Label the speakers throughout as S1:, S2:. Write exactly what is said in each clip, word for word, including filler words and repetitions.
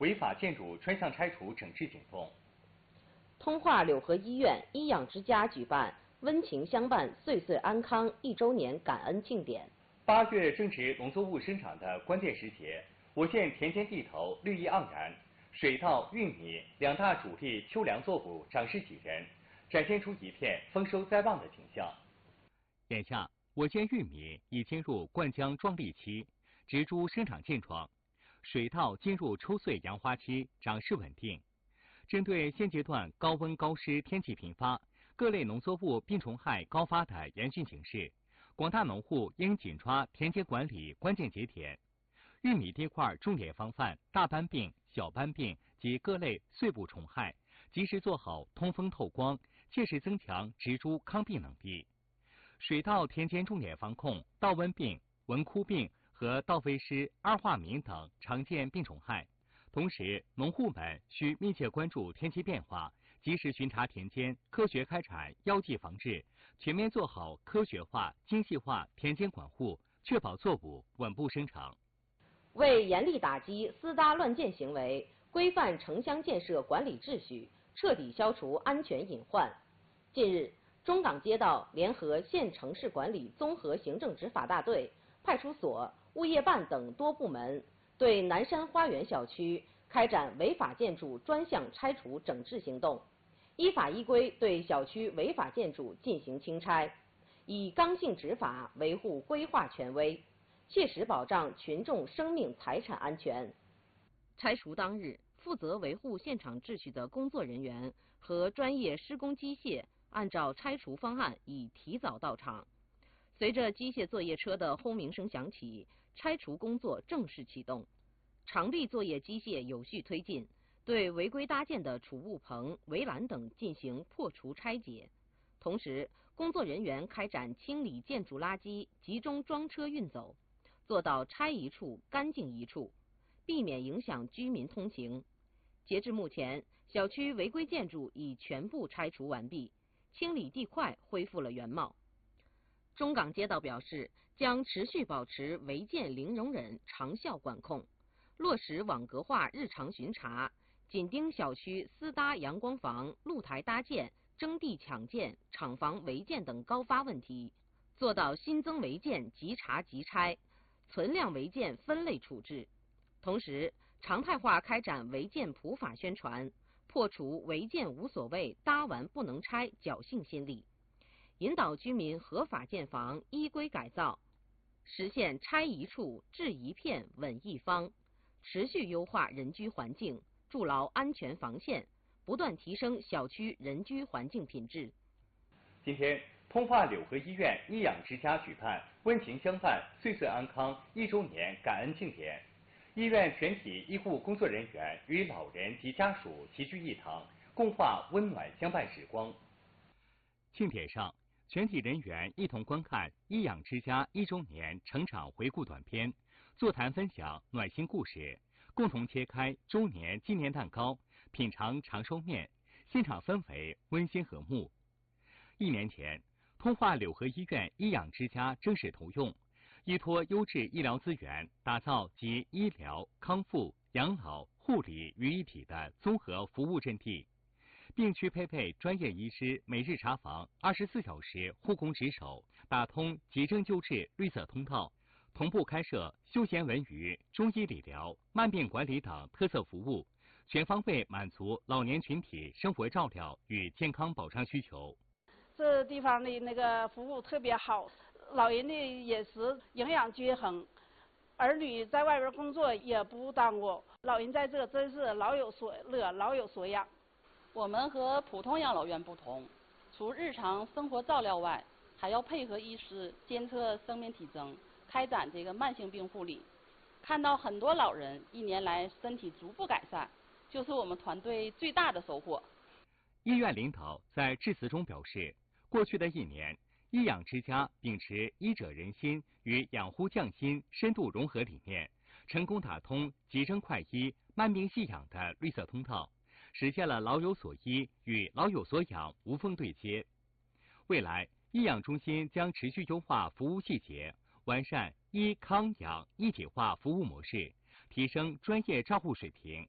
S1: 违法建筑专项拆除整治行动。
S2: 通化柳河医院医养之家举办温情相伴、岁岁安康一周年感恩庆典。
S1: 八月正值农作物生长的关键时节，我县田间地头绿意盎然，水稻、玉米两大主力秋粮作物长势喜人，展现出一片丰收栽旺的景象。眼下，我县玉米已进入灌浆壮丽期，植株生长健壮；水稻进入抽穗扬花期，长势稳定。针对现阶段高温高湿天气频发、各类农作物病虫害高发的严峻形势，广大农户应紧抓田间管理关键节点。玉米地块重点防范大斑病、小斑病及各类碎布虫害，及时做好通风透光，切实增强植株抗病能力。水稻田间重点防控稻瘟病、蚊枯病和稻飞虱、二化敏等常见病虫害。同时，农户们需密切关注天气变化，及时巡查田间，科学开展药剂防治，全面做好科学化、精细化田间管护，确保作物稳步生长。
S2: 为严厉打击私搭乱建行为，规范城乡建设管理秩序，彻底消除安全隐患，近日，中港街道联合县城市管理综合行政执法大队、派出所、物业办等多部门对南山花园小区开展违法建筑专项拆除整治行动，依法依规对小区违法建筑进行清拆，以刚性执法维护规划权威，切实保障群众生命财产安全。拆除当日，负责维护现场秩序的工作人员和专业施工机械按照拆除方案已提早到场。随着机械作业车的轰鸣声响起，拆除工作正式启动。长臂作业机械有序推进，对违规搭建的储物棚、围栏等进行破除拆解。同时，工作人员开展清理建筑垃圾，集中装车运走，做到拆一处干净一处，避免影响居民通行。截至目前，小区违规建筑已全部拆除完毕，清理地块恢复了原貌。中港街道表示，将持续保持违建零容忍长效管控，落实网格化日常巡查，紧盯小区私搭阳光房、露台搭建、征地抢建、厂房违建等高发问题，做到新增违建即查即拆，存量违建分类处置。同时，常态化开展违建普法宣传，破除违建无所谓、搭完不能拆侥幸心理，引导居民合法建房、依规改造，实现拆一处、治一片、稳一方，持续优化人居环境，筑牢安全防线，不断提升小区人居环境品质。
S1: 今天，通化柳河医院医养之家举办温情相伴、岁岁安康一周年感恩庆典。医院全体医护工作人员与老人及家属齐聚一堂，共话温暖相伴时光。庆典上，全体人员一同观看医养之家一周年成长回顾短片，座谈分享暖心故事，共同切开周年纪念蛋糕，品尝长寿面，现场氛围温馨和睦。一年前，通化柳河医院医养之家正式投用，依托优质医疗资源，打造集医疗、康复、养老、护理于一体的综合服务阵地。病区配备专业医师每日查房，二十四小时护工值守，打通急症救治绿色通道，同步开设休闲文娱、中医理疗、慢病管理等特色服务，全方位满足老年群体生活照料与健康保障需求。
S3: 这地方的那个服务特别好，老人的饮食营养均衡，儿女在外边工作也不耽误，老人在这真是老有所乐，老有所养。
S4: 我们和普通养老院不同，除日常生活照料外，还要配合医师监测生命体征，开展这个慢性病护理。看到很多老人一年来身体逐步改善，就是我们团队最大的收获。
S1: 医院领导在致辞中表示，过去的一年，医养之家秉持医者仁心与养护匠心深度融合理念，成功打通急诊快医、慢病细养的绿色通道，实现了老有所医与老有所养无缝对接。未来，医养中心将持续优化服务细节，完善医康养一体化服务模式，提升专业照护水平，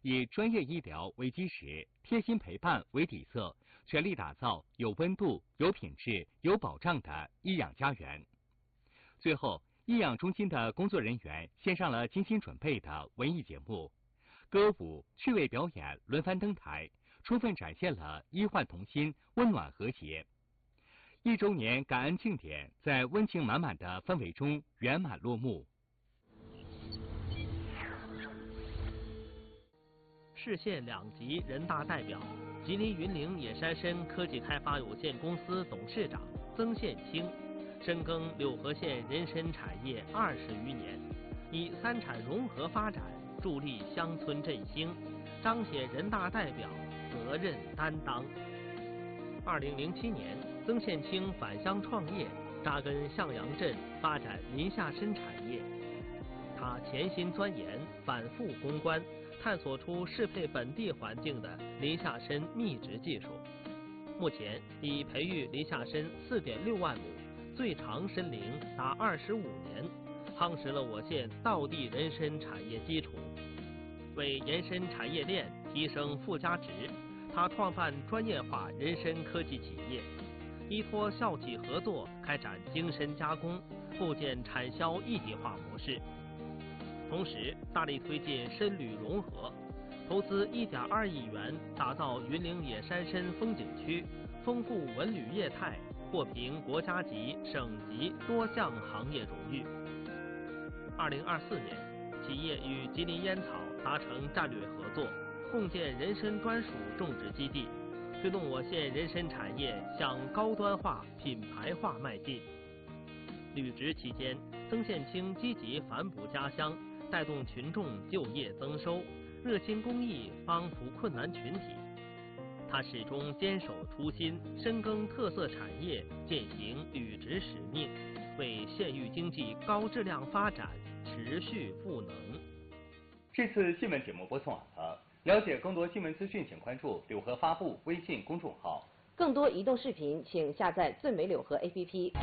S1: 以专业医疗为基石，贴心陪伴为底色，全力打造有温度、有品质、有保障的医养家园。最后，医养中心的工作人员献上了精心准备的文艺节目，歌舞、趣味表演轮番登台，充分展现了医患同心、温暖和谐。一周年感恩庆典在温情满满的氛围中圆满落幕。
S5: 市县两级人大代表、吉林云岭野山参科技开发有限公司董事长曾宪清，深耕柳河县人参产业二十余年，以三产融合发展助力乡村振兴，彰显人大代表责任担当。二零零七年，曾宪清返乡创业，扎根向阳镇，发展林下参产业。他潜心钻研，反复攻关，探索出适配本地环境的林下参密植技术。目前已培育林下参 四点六万亩，最长参龄达二十五年，夯实了我县道地人参产业基础。为延伸产业链，提升附加值，他创办专业化人参科技企业，依托校企合作开展精深加工、构建产销一体化模式。同时，大力推进参旅融合，投资一点二亿元打造云岭野山参风景区，丰富文旅业态，获评国家级、省级多项行业荣誉。二零二四年，企业与吉林烟草达成战略合作，共建人参专属种植基地，推动我县人参产业向高端化、品牌化迈进。履职期间，曾宪清积极反哺家乡，带动群众就业增收，热心公益，帮扶困难群体。他始终坚守初心，深耕特色产业，践行履职使命，为县域经济高质量发展持续赋能。
S1: 这次新闻节目播送完了，了解更多新闻资讯，请关注柳河发布微信公众号。
S2: 更多移动视频，请下载最美柳河 A P P。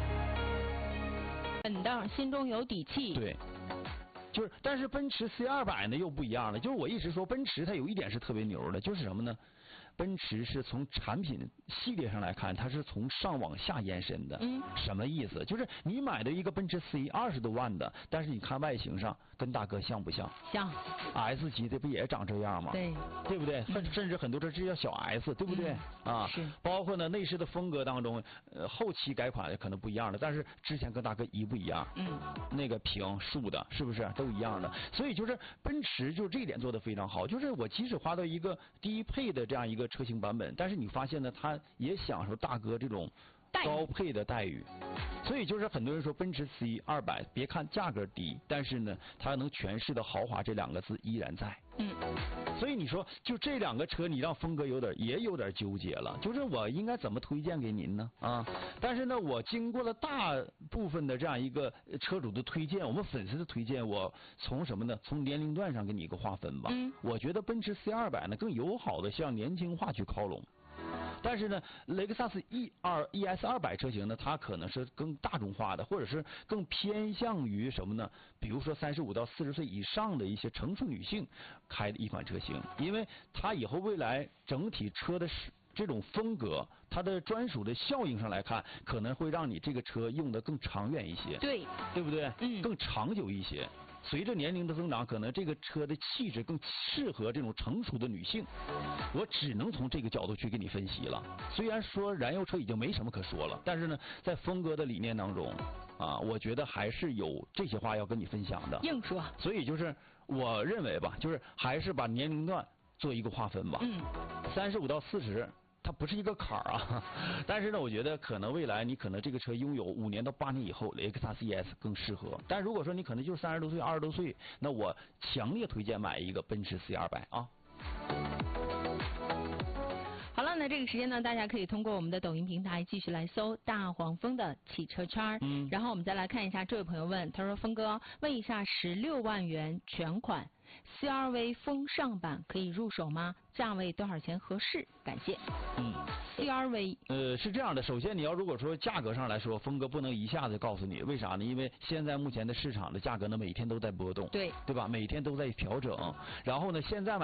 S6: 稳当，心中有底气。
S7: 对。就是，但是奔驰 C 二百呢又不一样了。就是我一直说奔驰它有一点是特别牛的，就是什么呢？奔驰是从产品系列上来看，它是从上往下延伸的。
S6: 嗯。
S7: 什么意思？就是你买的一个奔驰 C 二十多万的，但是你看外形上跟大哥像不像？
S6: 像。
S7: S 级的不也长这样吗？
S6: 对。
S7: 对不对？甚、嗯、甚至很多这这叫小 S， 对不对？
S6: 嗯、
S7: 啊。
S6: 是。
S7: 包括呢内饰的风格当中，呃后期改款的可能不一样了，但是之前跟大哥一不一样？
S6: 嗯。
S7: 那个平竖的，是不是都一样的？所以就是奔驰就这一点做得非常好，就是我即使花到一个低配的这样一个车型版本，但是你发现呢，它也享受大哥这种高配的待遇。所以就是很多人说奔驰 C 二百，别看价格低，但是呢，它能诠释的豪华这两个字依然在。
S6: 嗯。
S7: 所以你说就这两个车，你让峰哥有点也有点纠结了，就是我应该怎么推荐给您呢？啊，但是呢，我经过了大部分的这样一个车主的推荐，我们粉丝的推荐，我从什么呢？从年龄段上给你一个划分吧。
S6: 嗯。
S7: 我觉得奔驰 C 二百呢更友好的向年轻化去靠拢。但是呢，雷克萨斯 E 二 E S 二百车型呢，它可能是更大众化的，或者是更偏向于什么呢？比如说三十五到四十岁以上的一些成熟女性开的一款车型，因为它以后未来整体车的这种风格，它的专属的效应上来看，可能会让你这个车用的更长远一些，
S6: 对，
S7: 对不对？
S6: 嗯，
S7: 更长久一些。随着年龄的增长，可能这个车的气质更适合这种成熟的女性。我只能从这个角度去给你分析了。虽然说燃油车已经没什么可说了，但是呢，在峰哥的理念当中，啊，我觉得还是有这些话要跟你分享的。
S6: 硬说。
S7: 所以就是我认为吧，就是还是把年龄段做一个划分吧。
S6: 嗯。
S7: 三十五到四十。它不是一个坎儿啊，但是呢，我觉得可能未来你可能这个车拥有五年到八年以后，雷克萨斯 E S 更适合。但如果说你可能就是三十多岁、二十多岁，那我强烈推荐买一个奔驰 C 二百啊。
S6: 好了，那这个时间呢，大家可以通过我们的抖音平台继续来搜大黄蜂的汽车圈。
S7: 嗯。
S6: 然后我们再来看一下，这位朋友问，他说：“峰哥，问一下，十六万元全款 C R V 风尚版可以入手吗？价位多少钱合适？感谢。”
S7: 嗯
S6: ，C R V
S7: 呃是这样的，首先你要如果说价格上来说，峰哥不能一下子告诉你，为啥呢？因为现在目前的市场的价格呢，每天都在波动，
S6: 对，
S7: 对吧？每天都在调整，然后呢，现在买。